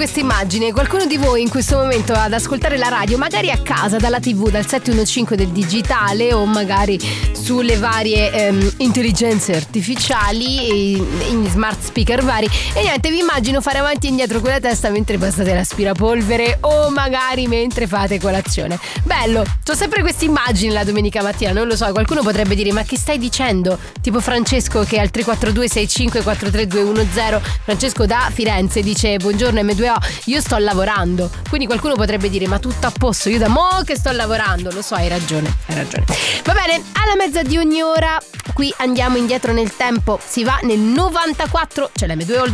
questa immagine. Qualcuno di voi in questo momento ad ascoltare la radio, magari a casa, dalla TV, dal 715 del digitale o magari sulle varie intelligenze artificiali, in smart speaker vari, e niente, vi immagino fare avanti e indietro con la testa mentre passate l'aspirapolvere o magari mentre fate colazione. Bello, c'ho sempre queste immagini la domenica mattina, non lo so, qualcuno potrebbe dire ma che stai dicendo? Tipo Francesco che al 342 65 43210, Francesco da Firenze, dice buongiorno M2O, io sto lavorando. Quindi qualcuno potrebbe dire ma tutto a posto, io da mo' che sto lavorando. Lo so, hai ragione. Va bene, alla mezza di ogni ora qui andiamo indietro nel tempo, si va nel 94, c'è l'M2O